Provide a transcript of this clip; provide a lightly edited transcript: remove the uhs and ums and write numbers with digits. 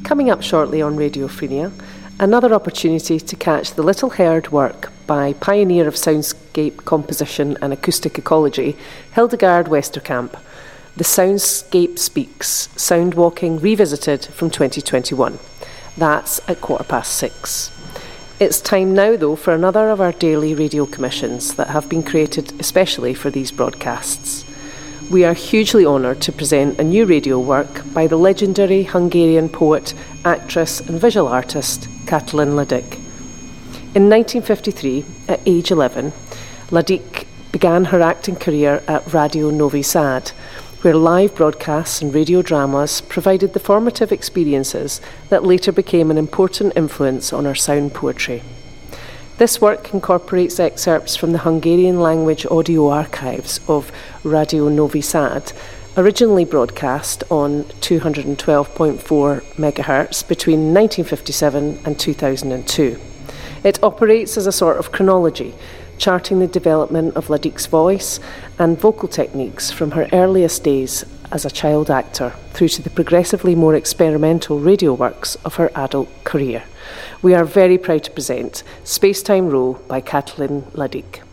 Coming up shortly on Radio Frenia, another opportunity to catch the little heard work by pioneer of soundscape composition and acoustic ecology, Hildegard Westerkamp. The Soundscape Speaks, Soundwalking Revisited from 2021. That's at 6:15. It's time now, though, for another of our daily radio commissions that have been created especially for these broadcasts. We are hugely honoured to present a new radio work by the legendary Hungarian poet, actress and visual artist Katalin Ladik. In 1953, at age 11, Ladik began her acting career at Radio Novi Sad, where live broadcasts and radio dramas provided the formative experiences that later became an important influence on her sound poetry. This work incorporates excerpts from the Hungarian language audio archives of Radio Novi Sad, originally broadcast on 212.4 MHz between 1957 and 2002. It operates as a sort of chronology, charting the development of Ladik's voice and vocal techniques from her earliest days as a child actor through to the progressively more experimental radio works of her adult career. We are very proud to present Spacetime Row by Katalin Ladik.